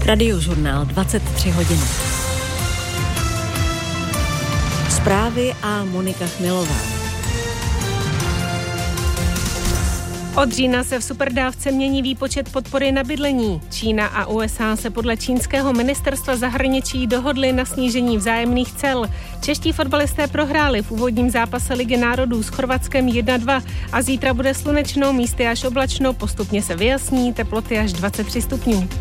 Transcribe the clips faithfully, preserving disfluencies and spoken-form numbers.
Radiožurnál dvacet tři hodin. Zprávy a Monika Chmilová. Od října se v superdávce mění výpočet podpory na bydlení. Čína a U S A se podle čínského ministerstva zahraničí dohodly na snížení vzájemných cel. Čeští fotbalisté prohráli v úvodním zápase Ligy národů s Chorvatskem jedna dva a zítra bude slunečno, místy až oblačno, postupně se vyjasní, teploty až dvacet tři stupňů.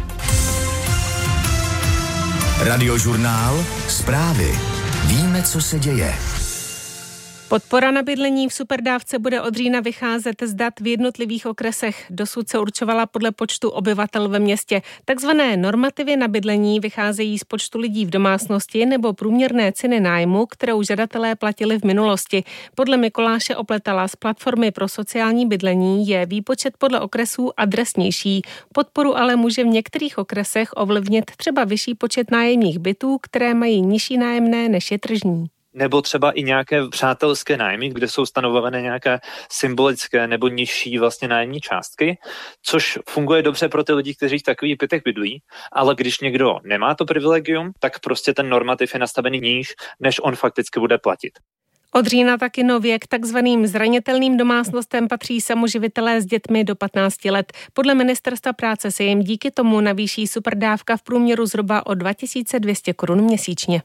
Radiožurnál, zprávy. Víme, co se děje. Podpora na bydlení v superdávce bude od října vycházet z dat v jednotlivých okresech. Dosud se určovala podle počtu obyvatel ve městě. Takzvané normativy na bydlení vycházejí z počtu lidí v domácnosti nebo průměrné ceny nájmu, kterou žadatelé platili v minulosti. Podle Mikuláše Opletala z platformy pro sociální bydlení je výpočet podle okresů adresnější. Podporu ale může v některých okresech ovlivnit třeba vyšší počet nájemních bytů, které mají nižší nájemné než je tržní. Nebo třeba i nějaké přátelské nájmy, kde jsou stanovované nějaké symbolické nebo nižší vlastně nájemní částky, což funguje dobře pro ty lidi, kteří v takových bytech bydlí, ale když někdo nemá to privilegium, tak prostě ten normativ je nastavený níž, než on fakticky bude platit. Od října taky nově k takzvaným zranitelným domácnostem patří samoživitelé s dětmi do patnácti let. Podle ministerstva práce se jim díky tomu navýší superdávka v průměru zhruba o dva tisíce dvě stě korun měsíčně.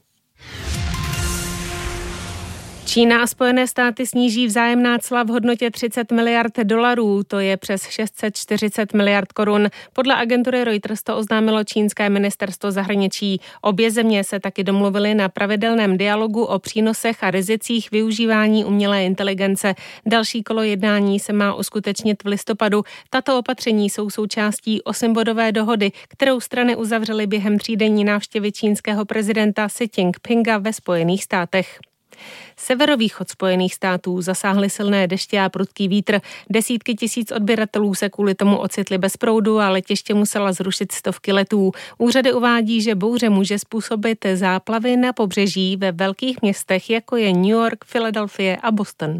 Čína a Spojené státy sníží vzájemná cla v hodnotě třicet miliard dolarů, to je přes šest set čtyřicet miliard korun. Podle agentury Reuters to oznámilo čínské ministerstvo zahraničí. Obě země se taky domluvily na pravidelném dialogu o přínosech a rizicích využívání umělé inteligence. Další kolo jednání se má uskutečnit v listopadu. Tato opatření jsou součástí osmbodové dohody, kterou strany uzavřely během třídenní návštěvy čínského prezidenta Xi Jinpinga ve Spojených státech. Severovýchod Spojených států zasáhly silné deště a prudký vítr. Desítky tisíc odběratelů se kvůli tomu ocitly bez proudu a letiště musela zrušit stovky letů. Úřady uvádí, že bouře může způsobit záplavy na pobřeží ve velkých městech, jako je New York, Philadelphia a Boston.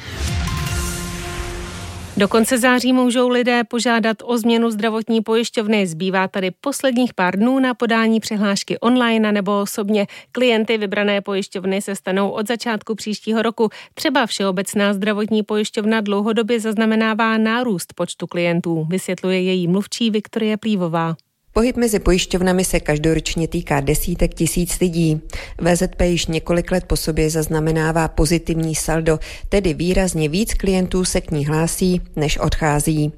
Do konce září můžou lidé požádat o změnu zdravotní pojišťovny. Zbývá tady posledních pár dnů na podání přihlášky online nebo osobně. Klienty vybrané pojišťovny se stanou od začátku příštího roku. Třeba Všeobecná zdravotní pojišťovna dlouhodobě zaznamenává nárůst počtu klientů, vysvětluje její mluvčí Viktorie Plívová. Pohyb mezi pojišťovnami se každoročně týká desítek tisíc lidí. V Z P již několik let po sobě zaznamenává pozitivní saldo, tedy výrazně víc klientů se k ní hlásí, než odchází.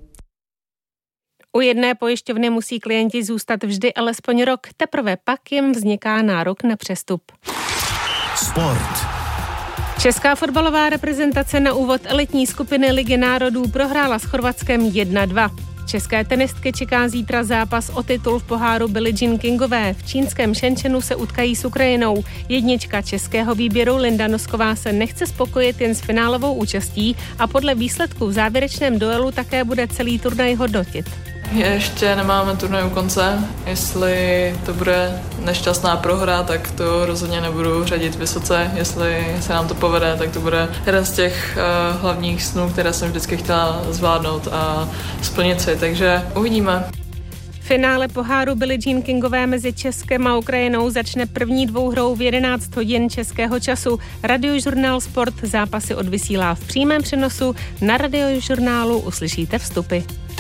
U jedné pojišťovny musí klienti zůstat vždy alespoň rok, teprve pak jim vzniká nárok na přestup. Sport. Česká fotbalová reprezentace na úvod elitní skupiny Ligy národů prohrála s Chorvatskem jedna dva. České tenistky čeká zítra zápas o titul v poháru Billie Jean Kingové. V čínském Shenzhenu se utkají s Ukrajinou. Jednička českého výběru Linda Nosková se nechce spokojit jen s finálovou účastí a podle výsledku v závěrečném duelu také bude celý turnaj hodnotit. Ještě nemáme turnaj u konce. Jestli to bude nešťastná prohra, tak to rozhodně nebudu řadit vysoce. Jestli se nám to povede, tak to bude jeden z těch uh, hlavních snů, které jsem vždycky chtěla zvládnout a splnit si, takže uvidíme. Finále poháru Billie Jean Kingové mezi Českem a Ukrajinou začne první dvouhrou v jedenáct hodin českého času. Radiožurnál Sport zápasy odvysílá v přímém přenosu. Na Radiožurnálu uslyšíte vstupy.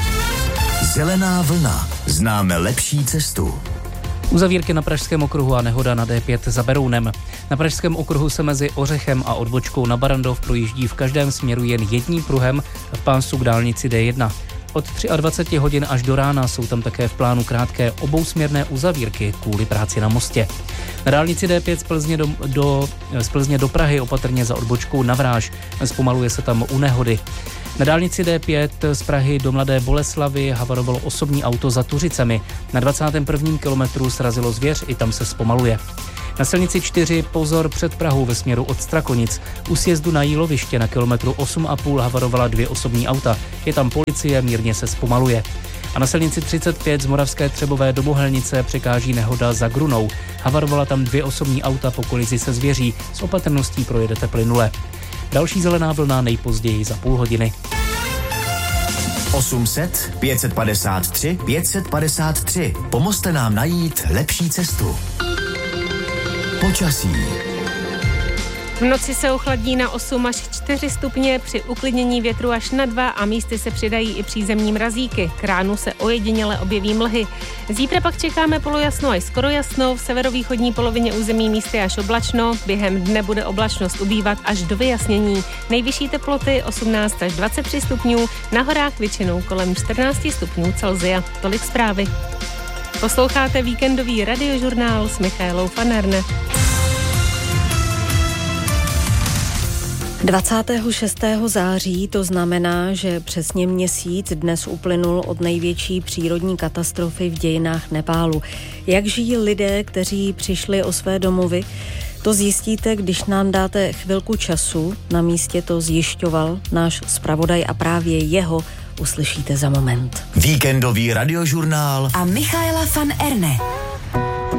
Zelená vlna. Známe lepší cestu. Uzavírky na Pražském okruhu a nehoda na D pět za Berounem. Na Pražském okruhu se mezi Ořechem a odbočkou na Barrandov projíždí v každém směru jen jedním pruhem v pásu k dálnici D jedna. Od dvacet tři hodin až do rána jsou tam také v plánu krátké obousměrné uzavírky kvůli práci na mostě. Na dálnici D pět z Plzně do, do, z Plzně do Prahy opatrně za odbočkou na Vráž. Zpomaluje se tam u nehody. Na dálnici D pět z Prahy do Mladé Boleslavi havarovalo osobní auto za Tuřicemi. Na dvacátém prvním kilometru srazilo zvěř, i tam se zpomaluje. Na silnici čtyři pozor před Prahou ve směru od Strakonic. U sjezdu na Jíloviště na kilometru osm a půl havarovala dvě osobní auta. Je tam policie, mírně se zpomaluje. A na silnici třicet pět z Moravské Třebové do Mohelnice překáží nehoda za Grunou. Havarovala tam dvě osobní auta po kolizi se zvěří. S opatrností projedete plynule. Další zelená vlna nejpozději za půl hodiny. osm set pět padesát tři pět padesát tři. Pomozte nám najít lepší cestu. Počasí. V noci se ochladí na osm až čtyři stupně, při uklidnění větru až na dva a místy se přidají i přízemní mrazíky. K ránu se ojediněle objeví mlhy. Zítra pak čekáme polojasno až skoro jasno, v severovýchodní polovině území místy až oblačno, během dne bude oblačnost ubývat až do vyjasnění. Nejvyšší teploty osmnáct až dvacet tři stupňů, na horách většinou kolem čtrnáct stupňů Celsia. Tolik zprávy. Posloucháte víkendový radiožurnál s Michaelou van Erne. dvacátého šestého září, to znamená, že přesně měsíc dnes uplynul od největší přírodní katastrofy v dějinách Nepálu. Jak žijí lidé, kteří přišli o své domovy? To zjistíte, když nám dáte chvilku času. Na místě to zjišťoval náš zpravodaj a právě jeho uslyšíte za moment. Víkendový radiožurnál a Michaela van Erne.